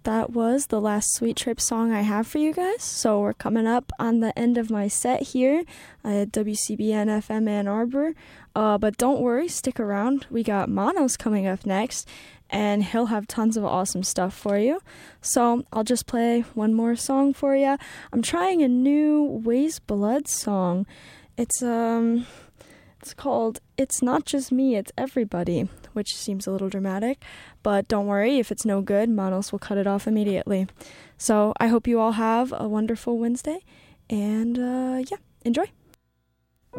that was the last Sweet Trip song I have for you guys. So we're coming up on the end of my set here at WCBN FM Ann Arbor. But don't worry, stick around. We got Manos coming up next, and he'll have tons of awesome stuff for you. So I'll just play one more song for you. I'm trying a new Ways Blood song. It's called It's Not Just Me, It's Everybody, which seems a little dramatic, but don't worry, if it's no good, Manos will cut it off immediately. So I hope you all have a wonderful Wednesday, and enjoy.